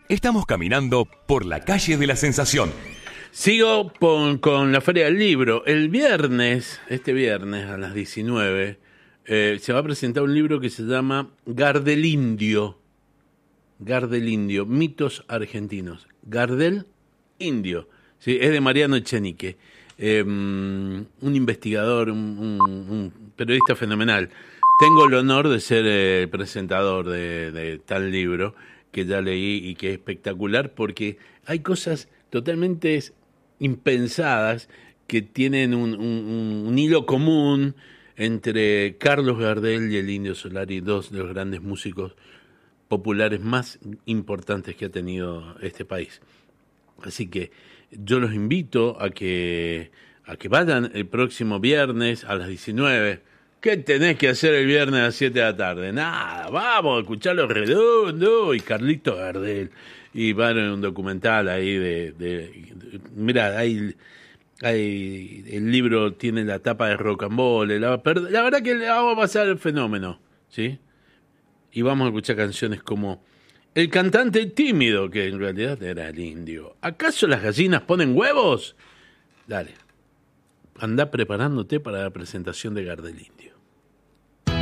Estamos caminando por la calle de la sensación. Sigo con la Feria del Libro. El viernes, este viernes a las 19, se va a presentar un libro que se llama Gardel Indio. Gardel Indio, mitos argentinos. Gardel Indio. Sí, es de Mariano Echenique, un investigador, un periodista fenomenal. Tengo el honor de ser el presentador de tal libro que ya leí y que es espectacular porque hay cosas totalmente impensadas que tienen un hilo común entre Carlos Gardel y el Indio Solari, dos de los grandes músicos populares más importantes que ha tenido este país. Así que yo los invito a que vayan el próximo viernes a las 19. ¿Qué tenés que hacer el viernes a las 7 de la tarde? Nada, vamos a escuchar Los Redondos y Carlito Gardel. Y van en un documental ahí mirá, el libro tiene la tapa de Rocambole. La verdad que le vamos a pasar el fenómeno, ¿sí? Y vamos a escuchar canciones como El cantante tímido, que en realidad era el indio. ¿Acaso las gallinas ponen huevos? Dale, anda preparándote para la presentación de Gardel Indio.